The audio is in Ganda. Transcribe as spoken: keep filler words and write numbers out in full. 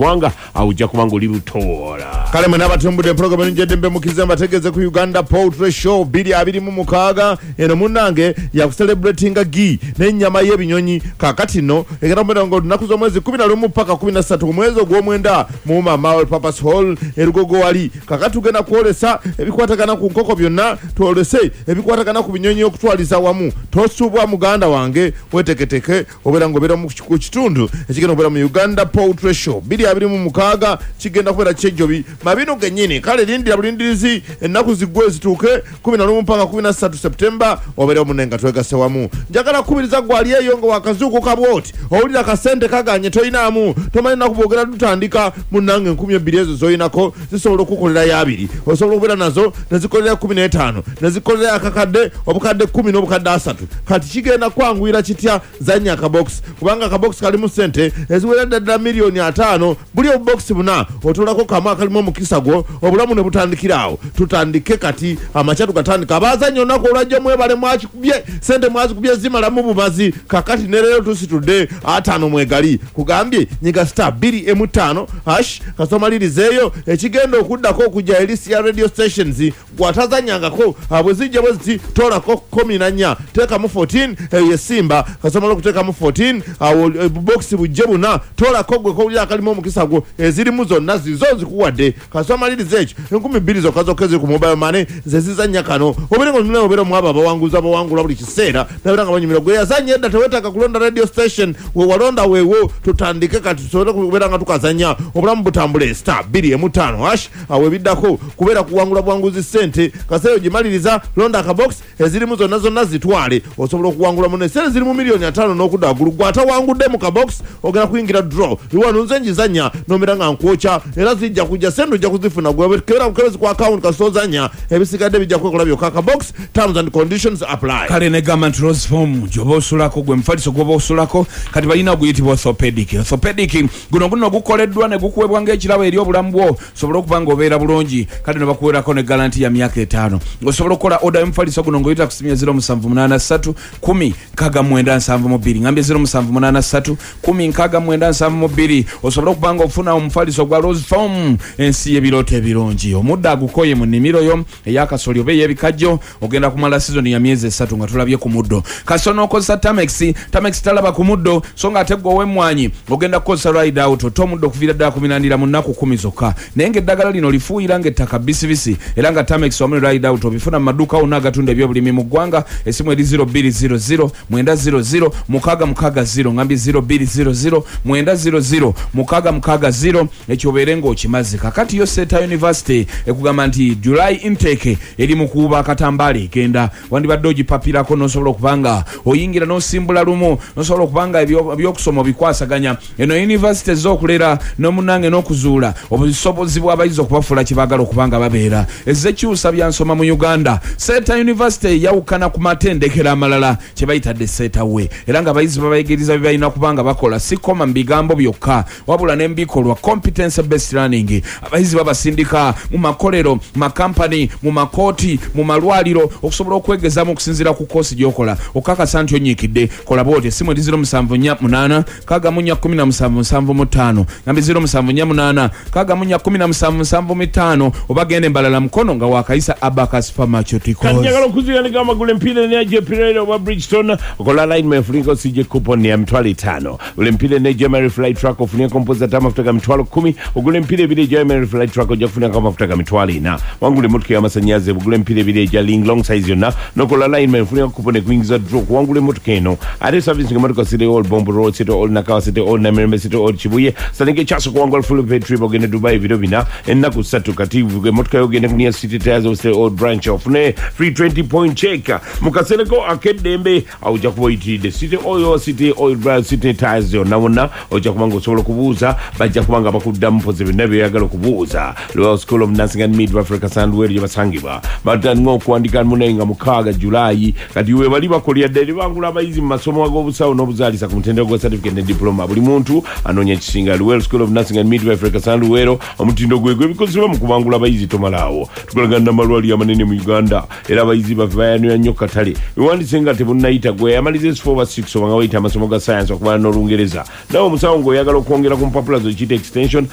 gwanga awujja kubanga oli butola kale mwe n'abatumbudde program njedde mbe mukize mbategeze ku Uganda Poultry Show bbiri abiri mu mukaaga eno munnange ya kucelebratinga gi n'ennyama y'ebinyonyi kakati no egenda mbera ngo lunaku z'omwezi kumi na lumu paka kumi na ssatu ku mwezi ogw'omwenda mu Mama All Purpose Hall erugogo wali kakati tugenda kwolesa ebikwatagana ku nkoko byonna twolese ebikwatagana ku binyonyi okutwaliza wamu tosuubwa muganda wange weteketeke obera ngo obera mu kitundu ekigenda obera mu Uganda Poultry Show bbiri abiri mu mukaaga kigenda kubeera kyejjobi mabino gennyini kale lindira bulindirizi ennaku ziggwe zituuke kumi na lumu mpaka kumi na ssatu Septemba obere omunenga twegase wamu njagala kubiriza gwali eyo nga wakazuuko kabwoti owulira kasente kaganye toyinaamu tomanyi nakubogera tutandika munnange nkumi ebbiri ezo zoyinako zisobola okukolera yabiri osobola okubeera nazo nezikolera kumi n'etaano nezikolera akakadde obukadde kumi n'obukadde asatu kati kigenda kwanguyira kitya zanya akabox kubanga akabox kalimu sente eziwera ddala miliyoni ataano buli obubox buna otolako kamu akalimu omukisa gwo obulamu ne butandikiraawo tutandike kati amacha tugatandika abazannya olunaku olwajja mwebale mwakikubye sente mwazikubye zimalamu bumazi kakati ne leero tusitudde ataano mwegali kugambye nyiga star bbiri emu ttaano hash kasomalirizeeyo ekigenda okuddako okujja elisi ya radio stations gwatazanyangako bwe zijja bwe ziti toolako kumi na nnya teekamu fourteen eyo esimba kasomala okuteekamu fourteen awo box bujje buna toolako gwe kowulira akalimu omukisa gwo ezirimu zonna zizo zikuwadde kasomalirize ekyo enkumi bbiri zokka zokka eziri ku mobile money ze zizannya kano obeera nga obeera mwabo abawanguzi abawangula buli kiseera nabeera nga banyumira gwe yazannya edda teweetaaga kulonda radio station we walonda weewo tutandike kati tusobole kubeera nga tukazannya obulamu butambule star bbiri emu ttaano hash awo ebiddako kubeera kuwangula buwanguzi ssente kaseeyo gimaliriza londa akabox ezirimu zonna zonna zitwale osobola okuwangula muno esente ziri mu miliyoni ataano n'okudda waggulu gw'atawangudde mu kabox ogenda kuyingira draw iwano nze njizannya n'obeera nga nkwokya era zijja kujja sente ojja kuzifuna gwekeera kukebezi ku account kasozanya ebisigadde bijja kwekola byokka akabox terms and conditions apply kale ne government rose form gyoba osulako gwe mufaliso gwoba osulako kati balina guyitibwa orthopedic orthopedic guno guno gukoleddwa ne gukuwebwa ng'ekirabo eri obulamu bwo osobola okuba ng'obeera bulungi kati ne bakuweerako ne garanti ya myaka etaano osobola okukola oda y'omufaliso guno ng'oyita kusimya zero musanvu munaana ssatu kumi nkaaga mwenda nsanvu mu bbiri ngambye zero musanvu munaana ssatu kumi nkaaga mwenda nsanvu mu bbiri osobola okuba ng'ofuna omufaliso gwa rose form ensi y'ebirooto ebirungi omuddo agukoye mu nnimiro yo ey'akasoli oba ey'ebikajjo ogenda kumala sizoni ya myezi esatu nga tulabye ku muddo kasono okozesa tamex tamex talaba ku muddo so nga ate gwe ow'emmwanyi ogenda kukozesa ride out otta omuddo okuviira ddala kuminandira mu nnaku kumi zokka naye ng'eddagala lino lifuuyira ng'ettaka bisibisi era nga tamex wamu ne ride out obifuna mu maduuka wonna agatunda ebyobulimi mu ggwanga esimu eri zero bbiri zero zero mwenda zero zero mukaaga mukaaga zero ngambye zero bbiri zero zero mwenda zero zero mukaaga mukaaga zero ekyo obeere ng'okimaze kakati yo Seta University ekugamba nti July intake eri mu kuuba akatambaale egenda wandibadde ogipapirako n'osobola okubanga oyingira n'osimbula lumu n'osobola okubanga ebyokusoma obikwasaganya eno university z'okulera n'omunange n'okuzuula obusobozi bw'abayizi okubafuula kye baagala okubanga babeera ezzekyusa byansoma mu Uganda Seta University yawukana ku matendekero amalala kye bayitadde Seta we era nga abayizi babayigiriza bye balina kubanga bakola si koma mu bigambo byokka wabula n'embikolwa competence based learning abayizi babasindika mu makolero makampani mu makooti mu malwaliro okusobola okwegezamu okusinziira ku koosi gy'okola okakasa nti onyiikidde kola bwoti essimu eri zero musanvu nnya munaana kaaga mu nnya kumi na musanvu nsanvu mu ttaano ngambi zero musanvu nnya munaana kaaga mu nnya kumi na musanvu nsanvu mu ttaano oba genda embalala mukono nga wakayisa Abacus Pharmaceuticals kanjagala okuzigana amagulu empira neje pirero oba Bridgestone okola alignment flingo sije coupon ya mitwalo etaano ule mpira neje Mary Flight Truck ofunia composer tama mafuta mitwalo kumi ogule mpira ebire je Mary Flight Truck oja kufuna kama mafuta mitwalo ina wangule motoka ya masanyaze ogule mpira ebire je ling long size yonna nokola alignment flingo coupon kuingiza draw wangule motoka eno ate service motoka city all bombo road city all nakawa city all namirembe city all chibuye sanike chaso kuwangula full pay trip ogende Dubai video bina ennaku ssatu kati motoka yogende kunia city tires of all branch of ne free twenty point check mukaseleko akedembe auja kuboyitide city oil city oil brand city tires yonna wonna oja kubanga osobola kubuuza bajja kubanga bakuddamu poze binabyo yagala kubuuza Royal School of Nursing and Midwifery Kasandwere basangibwa batango kuandika munenga mukaaga July kati we bali bakolya ddere bangula abayizi mu masomo ag'obusawo n'obuzaalisa ku mutendera gwa certificate ne diploma buli muntu anonya kisinga Royal School of Nursing and Midwifery Kasandwere omutindo gwe gwe bikozesebwa mu kubangula abayizi tomalaawo tukolagana amalwaliro amanene mu Uganda era abayizi bavanira nnyo katale wewandise nga tebunnayita gwe yamaliza four over six obanga wayita amasomo ga science okubala n'olungereza nawe omusawo ng'oyagala okwongera ku mpapula zo ekiyita extension